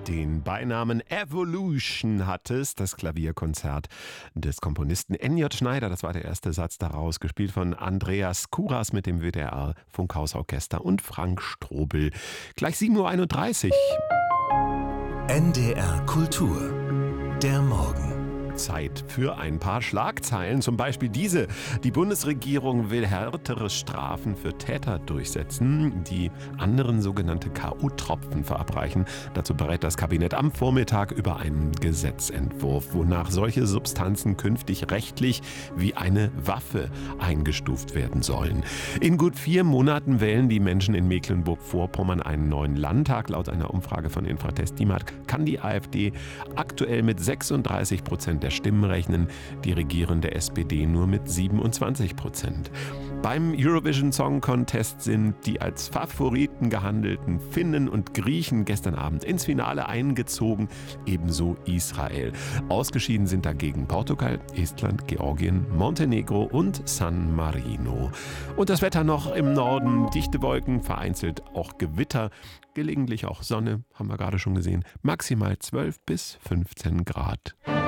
Den Beinamen Evolution hat es, das Klavierkonzert des Komponisten N.J. Schneider. Das war der erste Satz daraus, gespielt von Andreas Kuras mit dem WDR Funkhausorchester und Frank Strobel. Gleich 7:31 Uhr. NDR Kultur, der Morgen. Zeit für ein paar Schlagzeilen, zum Beispiel diese. Die Bundesregierung will härtere Strafen für Täter durchsetzen, die anderen sogenannte K.O.-Tropfen verabreichen. Dazu berät das Kabinett am Vormittag über einen Gesetzentwurf, wonach solche Substanzen künftig rechtlich wie eine Waffe eingestuft werden sollen. In gut 4 Monaten wählen die Menschen in Mecklenburg-Vorpommern einen neuen Landtag. Laut einer Umfrage von Infratest DIMAP kann die AfD aktuell mit 36% der Stimmen rechnen, die regierende SPD nur mit 27%. Beim Eurovision Song Contest sind die als Favoriten gehandelten Finnen und Griechen gestern Abend ins Finale eingezogen, ebenso Israel. Ausgeschieden sind dagegen Portugal, Estland, Georgien, Montenegro und San Marino. Und das Wetter noch im Norden: dichte Wolken, vereinzelt auch Gewitter, gelegentlich auch Sonne, haben wir gerade schon gesehen, maximal 12 bis 15 Grad.